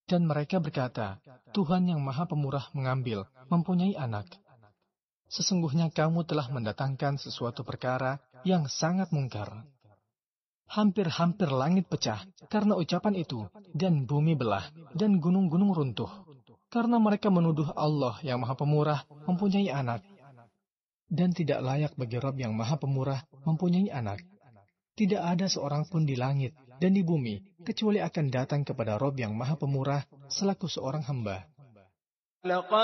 Dan mereka berkata, Tuhan yang Maha Pemurah mengambil, mempunyai anak. Sesungguhnya kamu telah mendatangkan sesuatu perkara yang sangat mungkar. Hampir-hampir langit pecah karena ucapan itu, dan bumi belah, dan gunung-gunung runtuh. Karena mereka menuduh Allah yang Maha Pemurah mempunyai anak. Dan tidak layak bagi Rabb yang Maha Pemurah mempunyai anak. Tidak ada seorang pun di langit dan di bumi, kecuali akan datang kepada Rabb yang Maha Pemurah selaku seorang hamba.